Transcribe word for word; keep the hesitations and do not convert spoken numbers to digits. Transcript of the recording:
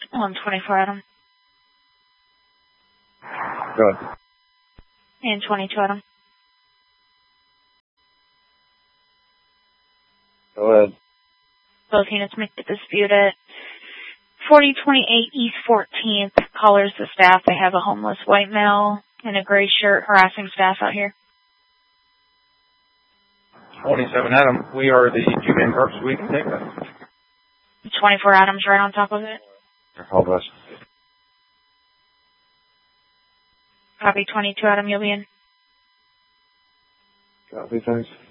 one twenty-four Adam. Go ahead. And twenty-two Adam. Go ahead. Both units make the dispute at forty twenty-eight East fourteenth. Callers the staff. They have a homeless white male in a gray shirt harassing staff out here. twenty-seven Adam. We are the Humane Parks. We can take that. twenty-four Adams right on top of it. All of us. Copy twenty-two Adam. You'll be in. Copy, thanks.